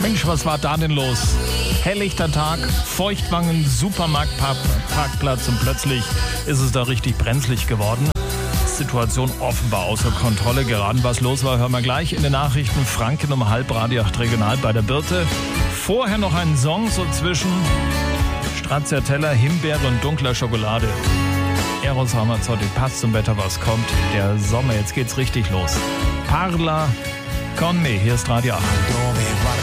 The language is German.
Mensch, was war da denn los? Helllichter Tag, Feuchtwangen, Supermarktparkplatz und plötzlich ist es da richtig brenzlig geworden. Situation offenbar außer Kontrolle geraten. Was los war, hören wir gleich in den Nachrichten. Franken um 7:30, Radio 8 Regional bei der Birte. Vorher noch einen Song so zwischen Stracciatella, Himbeere und dunkler Schokolade. Eros Ramazzotti, passt zum Wetter, was kommt. Der Sommer, jetzt geht's richtig los. Parla con me, hier ist Radio 8.